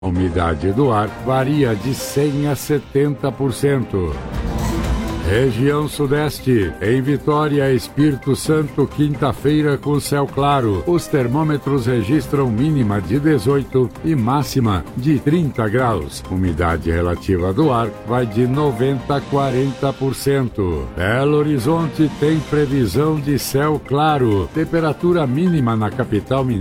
A umidade do ar varia de 100% a 70%. Região Sudeste, em Vitória, Espírito Santo, quinta-feira com céu claro. Os termômetros registram mínima de 18 e máxima de 30 graus. Umidade relativa do ar vai de 90% a 40%. Belo Horizonte tem previsão de céu claro. Temperatura mínima na capital mineira